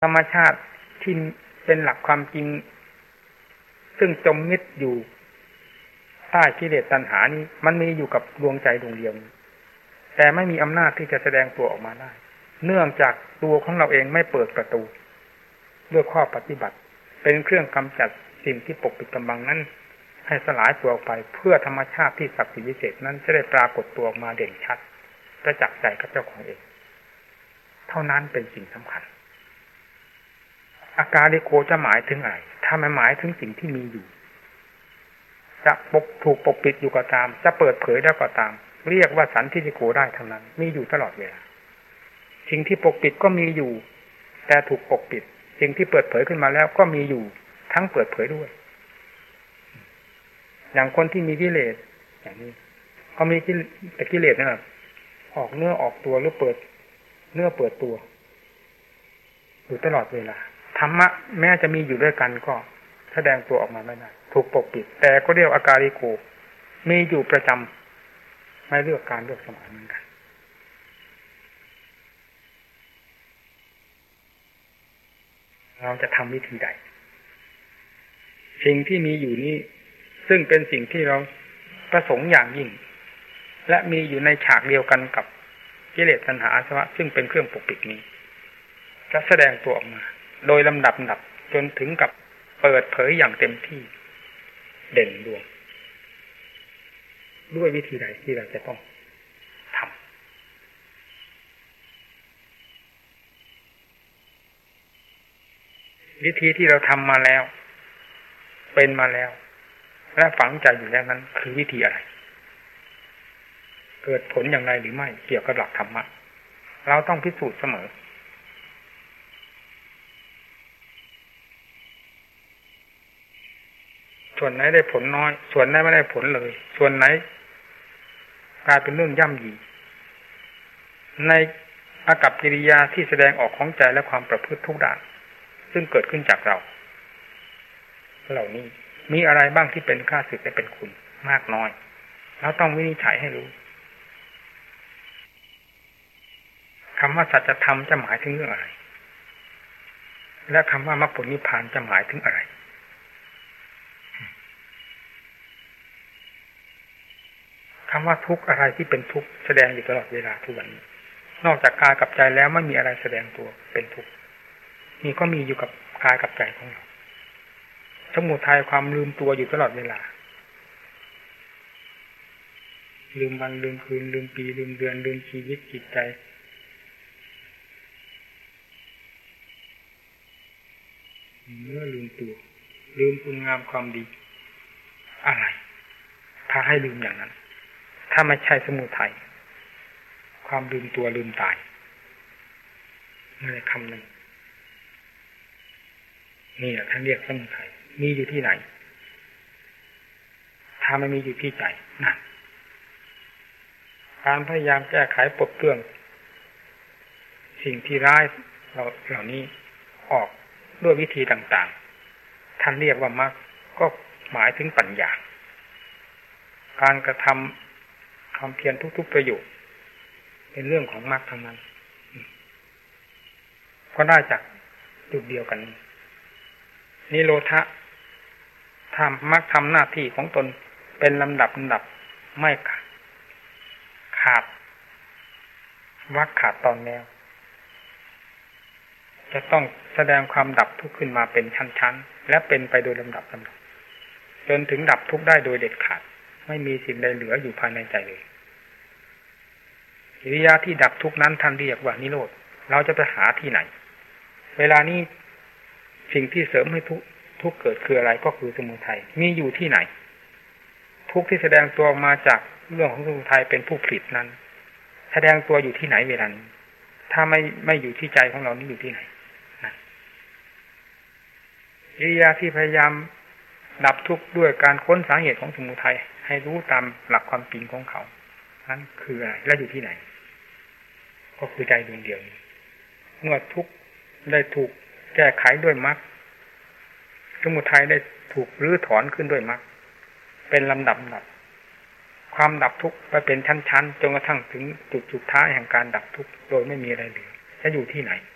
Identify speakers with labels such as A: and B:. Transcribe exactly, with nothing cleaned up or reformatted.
A: ธรรมชาติที่เป็นหลักความจริงซึ่งจมมิดอยู่ใต้กิเลสตัณหานี้มันมีอยู่กับดวงใจดวงเดียวแต่ไม่มีอำนาจที่จะแสดงตัวออกมาได้เนื่องจากตัวของเราเองไม่เปิดประตูด้วยข้อปฏิบัติเป็นเครื่องกำจัดสิ่งที่ปกปิดกำบังนั้นให้สลายตัวออกไปเพื่อธรรมชาติที่ศักดิ์สิทธิ์วิเศษนั้นจะได้ปรากฏตัวออกมาเด่นชัดประจักษ์ใจกับเจ้าของเองเท่านั้นเป็นสิ่งสำคัญอาการลิโกจะหมายถึงอะไรถ้ามันหมายถึงสิ่งที่มีอยู่จะปกถูกปกปิดอยู่ก็ตามจะเปิดเผยได้ก็ตามเรียกว่าสันทิฏฐิโกได้ทั้งนั้นมีอยู่ตลอดเวลาสิ่งที่ปกปิดก็มีอยู่แต่ถูกปกปิดสิ่งที่เปิดเผยขึ้นมาแล้วก็มีอยู่ทั้งเปิดเผยด้วยอย่างคนที่มีกิเลสอย่างนี้เขามีแต่กิเลสนะออกเนื้อออกตัวหรือเปิดเนื้อเปิดตัวอยู่ตลอดเวลาธรรมะแม้จะมีอยู่ด้วยกันก็แสดงตัวออกมาไม่ได้ถูกปกปิดแต่ก็เรียกอาการิโกมีอยู่ประจำไม่เลือกการเลือกสมัยเหมือนกันเราจะทำวิธีใดสิ่งที่มีอยู่นี้ซึ่งเป็นสิ่งที่เราประสงค์อย่างยิ่งและมีอยู่ในฉากเดียวกันกับกิเลสตัณหาอาสวะซึ่งเป็นเครื่องปกปิดนี้จะแสดงตัวออกมาโดยลำดับดับจนถึงกับเปิดเผยอย่างเต็มที่เด่นดวงด้วยวิธีใดที่เราจะต้องทำวิธีที่เราทำมาแล้วเป็นมาแล้วและฝังใจอยู่แล้วนั้นคือวิธีอะไรเกิดผลอย่างไรหรือไม่เกี่ยวกับหลักธรรมะเราต้องพิสูจน์เสมอส่วนไหนได้ผลน้อยส่วนไหนไม่ได้ผลเลยส่วนไหนกลายเป็นเรื่องย่ำยีในอากัปกิริยาที่แสดงออกของใจและความประพฤติทุกด้านซึ่งเกิดขึ้นจากเราเหล่านี้มีอะไรบ้างที่เป็นค่าศึกและเป็นคุณมากน้อยเราต้องวินิจฉัยให้รู้คำว่าสัจธรรมจะหมายถึงเรื่องอะไรและคำว่ามรรคผลนิพพานจะหมายถึงอะไรคำว่าทุกข์อะไรที่เป็นทุกข์แสดงอยู่ตลอดเวลาทุกวันนี้นอกจากกายกับใจแล้วไม่มีอะไรแสดงตัวเป็นทุกข์นี่ก็มีอยู่กับกายกับใจของเราสมุทัยความลืมตัวอยู่ตลอดเวลาลืมวันลืมคืนลืมปีลืมเดือนลืมชีวิตจิตใจเมื่อลืมตัวลืมคุณงามความดีอะไรพาให้ลืมอย่างนั้นถ้าไม่ใช่สมุทัยความลืมตัวลืมตายไม่ได้คำหนึ่งนี่แหละท่านเรียกสมุทัยมีอยู่ที่ไหนถ้าไม่มีอยู่ที่ใจนั่นการพยายามแก้ไขปลดเปลื้องสิ่งที่ร้ายเราเหล่านี้ออกด้วยวิธีต่างๆท่านเรียกว่ามรรคก็หมายถึงปัญญาการกระทำความเพียรทุกๆประโยชน์เป็นเรื่องของมรรคทั้งนั้นก็ได้จากจุดเดียวกันนิโรธะทำมรรคทำหน้าที่ของตนเป็นลำดับลำดับไม่ขาดวรรคขาดตอนแนวจะต้องแสดงความดับทุกข์ขึ้นมาเป็นชั้นๆและเป็นไปโดยลำดับลำดับจนถึงดับทุกข์ได้โดยเด็ดขาดไม่มีสิ่งใดเหลืออยู่ภายในใจเลยกิริยาที่ดับทุกข์นั้นท่านเรียกว่านิโรธเราจะไปหาที่ไหนเวลานี้สิ่งที่เสริมให้ทุกข์ทุกข์เกิดคืออะไรก็คือสมุทัยมีอยู่ที่ไหนทุกข์ที่แสดงตัวมาจากเรื่องของสมุทัยเป็นผู้ผลิตนั้นแสดงตัวอยู่ที่ไหนเวลานี้ถ้าไม่ไม่อยู่ที่ใจของเรานี่อยู่ที่ไหนนะกิริยาที่พยายามดับทุกข์ด้วยการค้นสาเหตุของสมุทัยให้รู้ตามหลักความจริงของเขานั้นคืออะไรและอยู่ที่ไหนก็คือใจดวงเดียวนี้เมื่อทุกข์ได้ถูกแก้ไขด้วยมรรคสมุทัยได้ถูกรื้อถอนขึ้นด้วยมรรคเป็นลำดับดับความดับทุกข์ไปเป็นชั้นๆจนกระทั่งถึงจุดสุดท้ายแห่งการดับทุกข์โดยไม่มีอะไรเหลือจะอยู่ที่ไหน